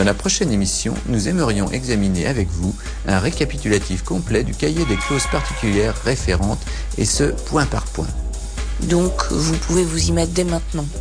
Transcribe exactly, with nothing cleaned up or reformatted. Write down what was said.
Dans la prochaine émission, nous aimerions examiner avec vous un récapitulatif complet du cahier des clauses particulières référentes, et ce, point par point. Donc, vous pouvez vous y mettre dès maintenant.